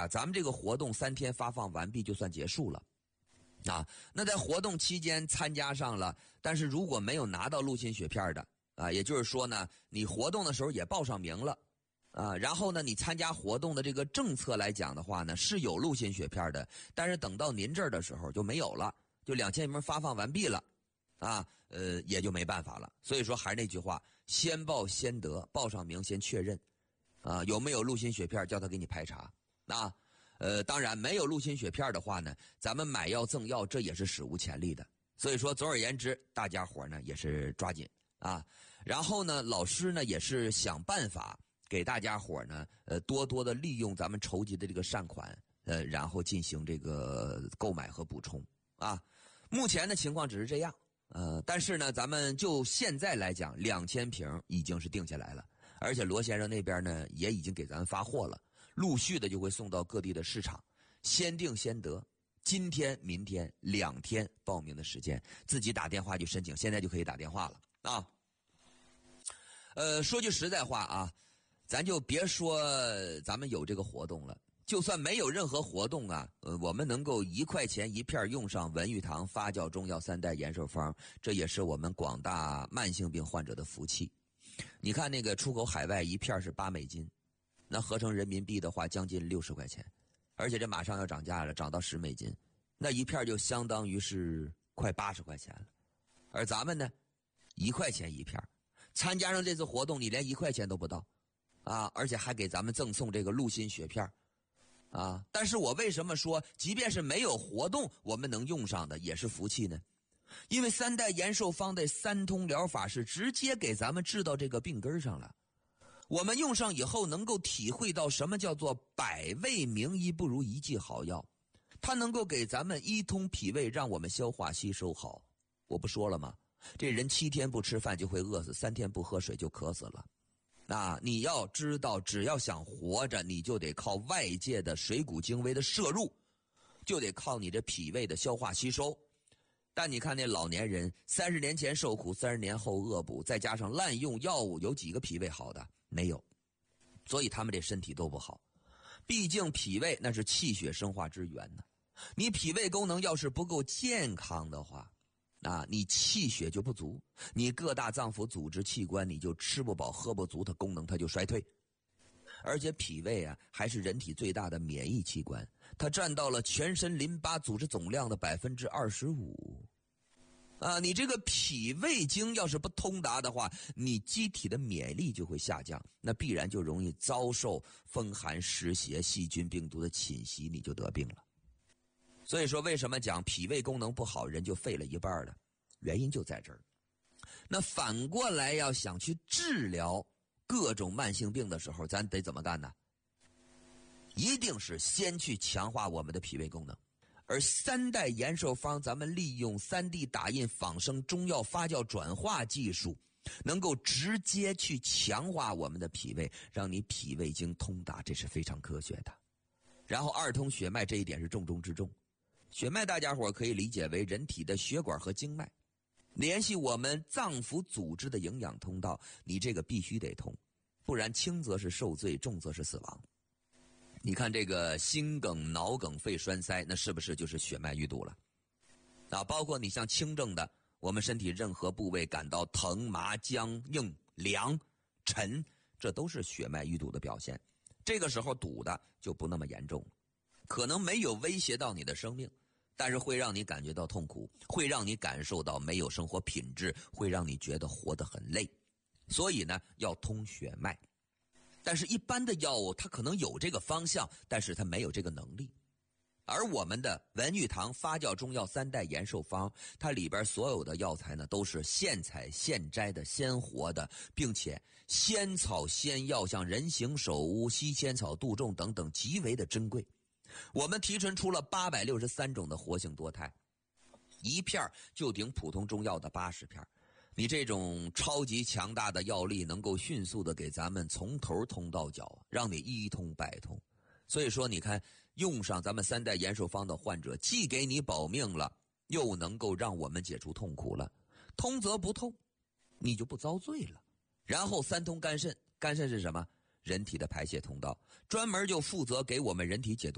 咱们这个活动3天发放完毕就算结束了。那在活动期间参加上了，但是如果没有拿到陆心血片的也就是说呢，你活动的时候也报上名了然后呢，你参加活动的这个政策来讲的话呢，是有陆心血片的，但是等到您这儿的时候就没有了，就2000名发放完毕了也就没办法了。所以说还是那句话，先报先得，报上名先确认有没有陆心血片，叫他给你排查当然没有陆心血片的话呢，咱们买药赠药这也是史无前例的。所以说总而言之，大家伙呢也是抓紧然后呢，老师呢也是想办法给大家伙呢多多的利用咱们筹集的这个善款然后进行这个购买和补充目前的情况只是这样但是呢，咱们就现在来讲，2000瓶已经是定下来了，而且罗先生那边呢也已经给咱们发货了，陆续的就会送到各地的市场，先定先得。今天、明天2天报名的时间，自己打电话去申请，现在就可以打电话了说句实在话咱就别说咱们有这个活动了。就算没有任何活动我们能够1块钱一片用上文玉堂发酵中药3代延寿方，这也是我们广大慢性病患者的福气。你看那个出口海外一片是8美金，那合成人民币的话将近60块钱，而且这马上要涨价了，涨到10美金，那一片就相当于是快80块钱了。而咱们呢1块钱一片，参加上这次活动你连1块钱都不到而且还给咱们赠送这个陆心血片但是我为什么说即便是没有活动我们能用上的也是福气呢？因为3代延寿方的3通疗法是直接给咱们治到这个病根上了，我们用上以后能够体会到什么叫做百味名医不如一剂好药，它能够给咱们一通脾胃，让我们消化吸收好。我不说了吗？这人7天不吃饭就会饿死，3天不喝水就渴死了。你要知道，只要想活着，你就得靠外界的水谷精微的摄入，就得靠你这脾胃的消化吸收。但你看那老年人，30年前受苦，30年后恶补，再加上滥用药物，有几个脾胃好的？没有。所以他们这身体都不好。毕竟脾胃那是气血生化之源呢。你脾胃功能要是不够健康的话，你气血就不足，你各大脏腑组织器官你就吃不饱喝不足，它功能它就衰退。而且脾胃还是人体最大的免疫器官，它占到了全身淋巴组织总量的25%你这个脾胃经要是不通达的话，你机体的免疫力就会下降，那必然就容易遭受风寒湿邪细菌病毒的侵袭，你就得病了。所以说为什么讲脾胃功能不好人就废了一半了，原因就在这儿。那反过来要想去治疗各种慢性病的时候，咱得怎么干呢？一定是先去强化我们的脾胃功能。而3代延寿方咱们利用 3D 打印仿生中药发酵转化技术，能够直接去强化我们的脾胃，让你脾胃经通达，这是非常科学的。然后2通血脉这一点是重中之重。血脉大家伙可以理解为人体的血管和经脉，联系我们脏腑组织的营养通道，你这个必须得通，不然轻则是受罪，重则是死亡。你看这个心梗、脑梗、肺栓塞，那是不是就是血脉淤堵了包括你像轻症的，我们身体任何部位感到疼、麻、僵、硬、凉、沉，这都是血脉淤堵的表现。这个时候堵的就不那么严重了，可能没有威胁到你的生命，但是会让你感觉到痛苦，会让你感受到没有生活品质，会让你觉得活得很累。所以呢，要通血脉。但是一般的药物它可能有这个方向，但是它没有这个能力。而我们的文玉堂发酵中药3代延寿方，它里边所有的药材呢都是现采现摘的鲜活的，并且仙草仙药像人形首乌、西仙草、杜仲等等极为的珍贵。我们提纯出了863种的活性多肽，一片就顶普通中药的80片。你这种超级强大的药力能够迅速的给咱们从头通到脚，让你一通百通。所以说你看，用上咱们3代延寿方的患者，既给你保命了，又能够让我们解除痛苦了。通则不痛，你就不遭罪了。然后3通肝肾，肝肾是什么？人体的排泄通道，专门就负责给我们人体解毒。